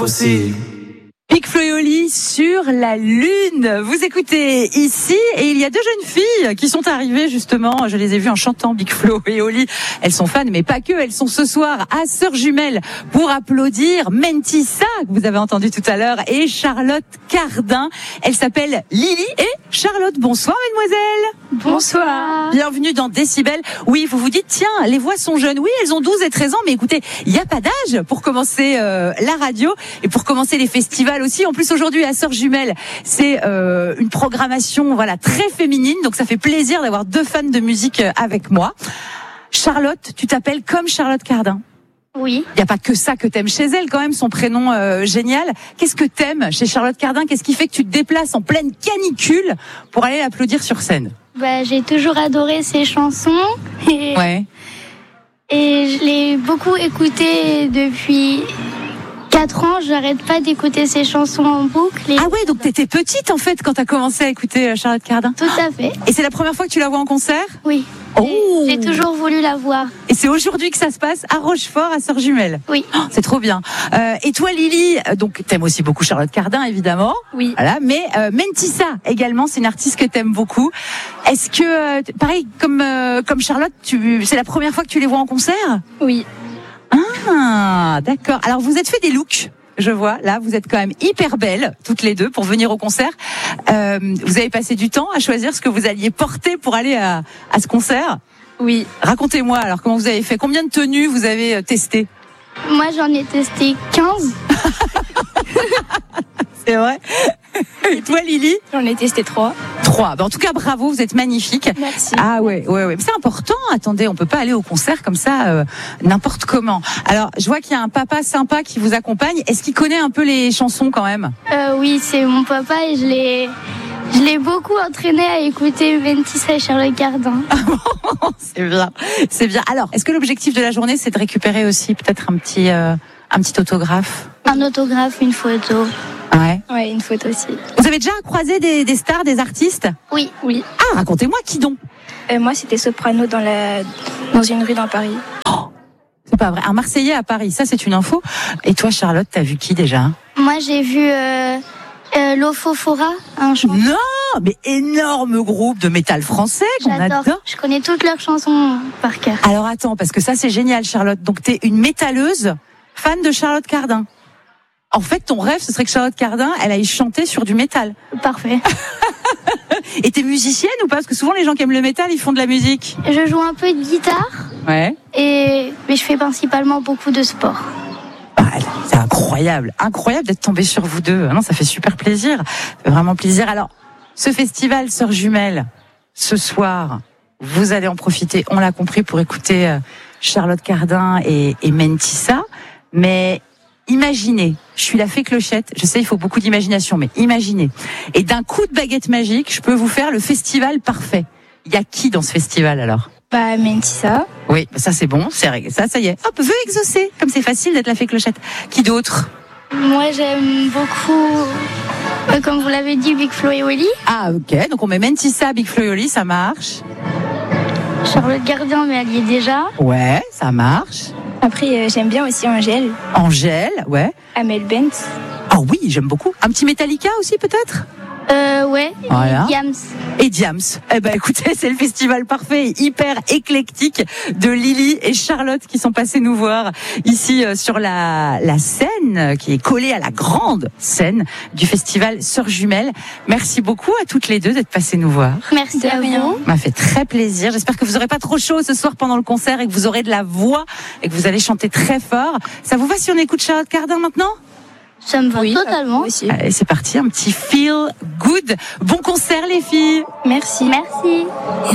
Aussi. Big Flo et Oli sur la Lune. Vous écoutez ici et il y a deux jeunes filles qui sont arrivées justement. Je les ai vues en chantant Big Flo et Oli. Elles sont fans, mais pas que. Elles sont ce soir à Sœurs Jumelles pour applaudir Mentissa, que vous avez entendu tout à l'heure, et Charlotte Cardin. Elles s'appellent Lily et Charlotte. Bonsoir, mesdemoiselles. Bonsoir. Bienvenue dans Décibel. Oui, vous vous dites, tiens, les voix sont jeunes. Oui, elles ont 12 et 13 ans, mais écoutez, il n'y a pas d'âge pour commencer la radio et pour commencer les festivals aussi. En plus, aujourd'hui, à Sœurs Jumelles, c'est une programmation très féminine, donc ça fait plaisir d'avoir deux fans de musique avec moi. Charlotte, tu t'appelles comme Charlotte Cardin. Oui. Il n'y a pas que ça que t'aimes chez elle, quand même, son prénom génial. Qu'est-ce que t'aimes chez Charlotte Cardin? Qu'est-ce qui fait que tu te déplaces en pleine canicule pour aller l'applaudir sur scène? J'ai toujours adoré ses chansons et je l'ai beaucoup écoutée depuis 4 ans. J'arrête pas d'écouter ses chansons en boucle. Ah ouais, donc t'étais petite en fait quand t'as commencé à écouter Charlotte Cardin. Tout à fait. Et c'est la première fois que tu la vois en concert? Oui. Oh. J'ai toujours voulu la voir. Et c'est aujourd'hui que ça se passe à Rochefort, à Sœurs Jumelles. Oui. Oh, c'est trop bien. Et toi, Lily, donc t'aimes aussi beaucoup Charlotte Cardin, évidemment. Oui. Voilà, mais Mentissa également, c'est une artiste que t'aimes beaucoup. Est-ce que, pareil comme Charlotte, c'est la première fois que tu les vois en concert? Oui. Ah, d'accord. Alors vous êtes fait des looks. Je vois, là, vous êtes quand même hyper belles, toutes les deux, pour venir au concert. Vous avez passé du temps à choisir ce que vous alliez porter pour aller à ce concert? Oui. Racontez-moi, alors, comment vous avez fait? Combien de tenues vous avez testé? Moi, j'en ai testé 15. C'est vrai? Et toi, Lily? J'en ai testé 3. 3. En tout cas, bravo, vous êtes magnifique. Merci. Ah ouais. Mais c'est important. Attendez, on peut pas aller au concert comme ça n'importe comment. Alors, je vois qu'il y a un papa sympa qui vous accompagne. Est-ce qu'il connaît un peu les chansons quand même? Oui, c'est mon papa et je l'ai beaucoup entraîné à écouter Mentissa et Charlotte Cardin. C'est bien. Alors, est-ce que l'objectif de la journée, c'est de récupérer aussi peut-être un petit autographe? Un autographe, une photo. Ouais, une photo aussi. Vous avez déjà croisé des stars, des artistes? Oui. Ah, racontez-moi, qui donc? Moi, c'était soprano dans une rue dans Paris. Oh, c'est pas vrai. Un Marseillais à Paris, ça c'est une info. Et toi, Charlotte, t'as vu qui déjà? Moi, j'ai vu Lofofora, un chanteur. Non, mais énorme groupe de métal français qu'on adore. Je connais toutes leurs chansons par cœur. Alors attends, parce que ça c'est génial, Charlotte. Donc t'es une métalleuse, fan de Charlotte Cardin. En fait, ton rêve, ce serait que Charlotte Cardin, elle aille chanter sur du métal. Parfait. Et t'es musicienne ou pas? Parce que souvent les gens qui aiment le métal, ils font de la musique. Je joue un peu de guitare. Ouais. Mais je fais principalement beaucoup de sport. C'est incroyable d'être tombé sur vous deux. Non, ça fait super plaisir, ça fait vraiment plaisir. Alors, ce festival Sœurs Jumelles, ce soir, vous allez en profiter, on l'a compris, pour écouter Charlotte Cardin et Mentissa. Mais imaginez, je suis la fée clochette, je sais il faut beaucoup d'imagination, mais imaginez. Et d'un coup de baguette magique, je peux vous faire le festival parfait. Il y a qui dans ce festival alors? Mentissa. Oui, ça c'est bon, ça y est. Hop, vœu exaucé, comme c'est facile d'être la fée clochette. Qui d'autre? Moi j'aime beaucoup, comme vous l'avez dit, Big Flo et Oli. Ah ok, donc on met Mentissa, Big Flo et Oli, ça marche. Charlotte Cardin, mais elle y est déjà. Ouais, ça marche. Après, j'aime bien aussi Angèle. Angèle, ouais. Amel Bent. Ah oui, j'aime beaucoup. Un petit Metallica aussi peut-être? Ouais, voilà. Et Diams. Et Diams. Écoutez, c'est le festival parfait, hyper éclectique de Lily et Charlotte qui sont passées nous voir ici sur la scène qui est collée à la grande scène du festival Sœurs Jumelles. Merci beaucoup à toutes les deux d'être passées nous voir. Merci à vous. Ça m'a fait très plaisir. J'espère que vous aurez pas trop chaud ce soir pendant le concert et que vous aurez de la voix et que vous allez chanter très fort. Ça vous va si on écoute Charlotte Cardin maintenant? Ça me va totalement. Allez, c'est parti, un petit feel good. Bon concert les filles. Merci. Merci.